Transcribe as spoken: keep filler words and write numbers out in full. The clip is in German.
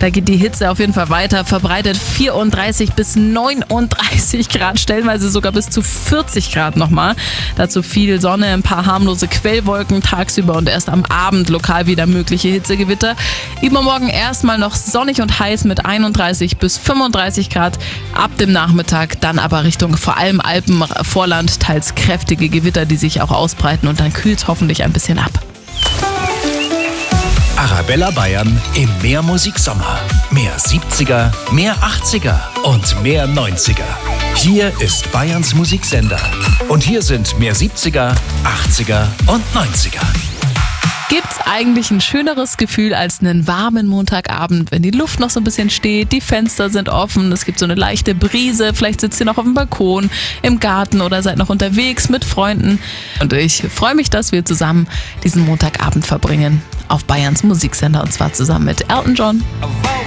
Da geht die Hitze auf jeden Fall weiter, verbreitet vierunddreißig bis neununddreißig Grad, stellenweise sogar bis zu vierzig Grad nochmal. Dazu viel Sonne, ein paar harmlose Quellwolken tagsüber und erst am Abend lokal wieder mögliche Hitzegewitter. Übermorgen erstmal noch sonnig und heiß mit einunddreißig bis fünfunddreißig Grad. Ab dem Nachmittag dann aber Richtung vor allem Alpenvorland teils kräftige Gewitter, die sich auch ausbreiten, und dann kühlt es hoffentlich ein bisschen ab. Arabella Bayern im Mehrmusik Sommer. Mehr siebziger, mehr achtziger und mehr neunziger. Hier ist Bayerns Musiksender. Und hier sind mehr siebziger, achtziger und neunziger. Gibt's eigentlich ein schöneres Gefühl als einen warmen Montagabend, wenn die Luft noch so ein bisschen steht, die Fenster sind offen, es gibt so eine leichte Brise, vielleicht sitzt ihr noch auf dem Balkon, im Garten oder seid noch unterwegs mit Freunden. Und ich freue mich, dass wir zusammen diesen Montagabend verbringen auf Bayerns Musiksender, und zwar zusammen mit Elton John.